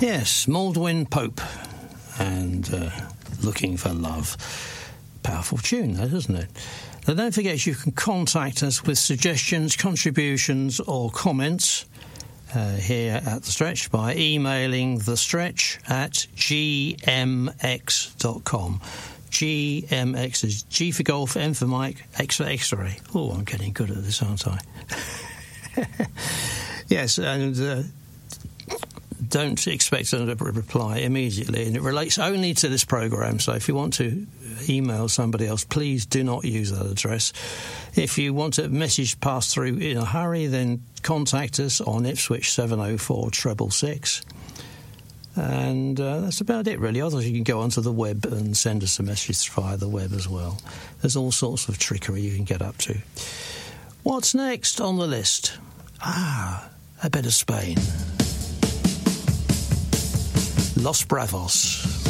Yes, Maldwyn Pope and Looking for Love. Powerful tune, that, isn't it? Now, don't forget you can contact us with suggestions, contributions or comments here at The Stretch by emailing thestretch@gmx.com. GMX is G for golf, M for Mike, X for X-ray. Oh, I'm getting good at this, aren't I? Yes, and don't expect a reply immediately, and it relates only to this programme, so if you want to email somebody else, please do not use that address. If you want a message passed through in a hurry, then contact us on Ipswich 704 666. And that's about it, really. Otherwise, you can go onto the web and send us a message via the web as well. There's all sorts of trickery you can get up to. What's next on the list? A bit of Spain. Los Bravos.